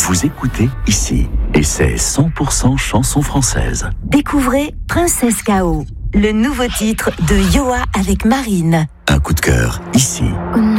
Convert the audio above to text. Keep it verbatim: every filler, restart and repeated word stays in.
vous écoutez ici. Et c'est cent pour cent chanson française. Découvrez Princesse K O, le nouveau titre de Yoa avec Marine. Un coup de cœur ici.